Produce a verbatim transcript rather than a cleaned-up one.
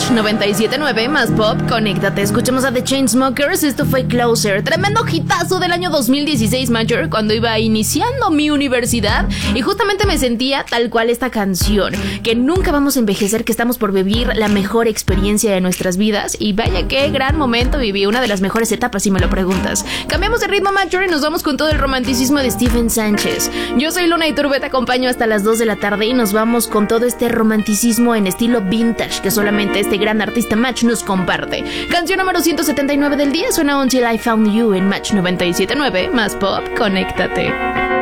Match noventa y siete punto nueve más pop, conéctate. Escuchamos a The Chainsmokers, esto fue Closer. Tremendo hitazo del año dos mil dieciséis, Major, cuando iba iniciando mi universidad. Y justamente me sentía tal cual esta canción, que nunca vamos a envejecer, que estamos por vivir la mejor experiencia de nuestras vidas. Y vaya qué gran momento viví, una de las mejores etapas si me lo preguntas. Cambiamos de ritmo, Major, y nos vamos con todo el romanticismo de Stephen Sánchez. Yo soy Luna Iturbe, te acompaño hasta las dos de la tarde y nos vamos con todo este romanticismo en estilo vintage que solamente este gran artista Match nos comparte. Canción número ciento setenta y nueve del día suena Until I Found You en Match noventa y siete punto nueve más pop, conéctate.